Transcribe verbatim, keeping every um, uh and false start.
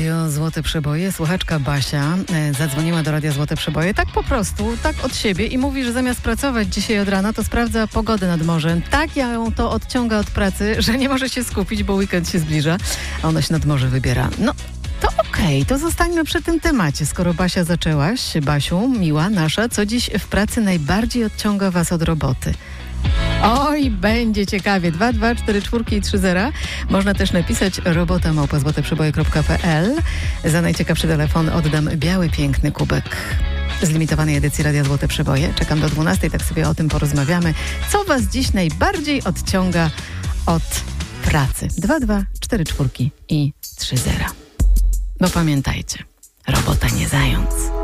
Radio Złote Przeboje. Słuchaczka Basia e, zadzwoniła do Radia Złote Przeboje tak po prostu, tak od siebie i mówi, że zamiast pracować dzisiaj od rana, to sprawdza pogodę nad morzem. Tak ja ją to odciąga od pracy, że nie może się skupić, bo weekend się zbliża, a ona się nad morze wybiera. No to okej, okay, to zostańmy przy tym temacie. Skoro Basia zaczęłaś, Basiu, miła nasza, co dziś w pracy najbardziej odciąga was od roboty? Oj, będzie ciekawie. dwa dwa cztery cztery i trzy zera. Można też napisać robota małpa złoteprzeboje kropka pe el. Za najciekawszy telefon oddam biały, piękny kubek z limitowanej edycji Radia Złote Przeboje. Czekam do dwunastej, tak sobie o tym porozmawiamy. Co was dziś najbardziej odciąga od pracy? dwa dwa cztery cztery i trzy zera. Bo pamiętajcie, robota nie zając.